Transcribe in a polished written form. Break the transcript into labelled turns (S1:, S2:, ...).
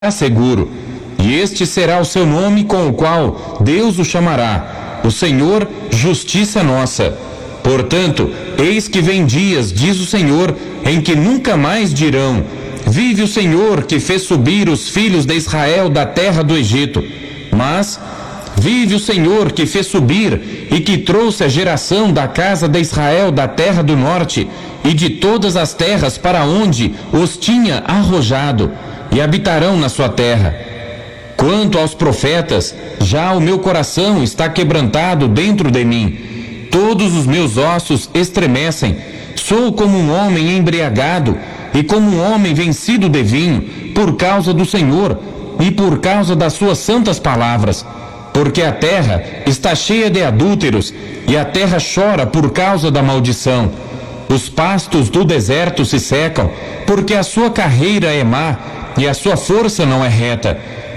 S1: seguro, e este será o seu nome com o qual Deus o chamará: o Senhor, justiça nossa. Portanto, eis que vem dias, diz o Senhor, em que nunca mais dirão: vive o Senhor que fez subir os filhos de Israel da terra do Egito. Mas vive o Senhor que fez subir e que trouxe a geração da casa de Israel da terra do norte e de todas as terras para onde os tinha arrojado, e habitarão na sua terra. Quanto aos profetas, já o meu coração está quebrantado dentro de mim. Todos os meus ossos estremecem. Sou como um homem embriagado e como um homem vencido de vinho, por causa do Senhor e por causa das suas santas palavras. Porque a terra está cheia de adúlteros e a terra chora por causa da maldição. Os pastos do deserto se secam, porque a sua carreira é má e a sua força não é reta.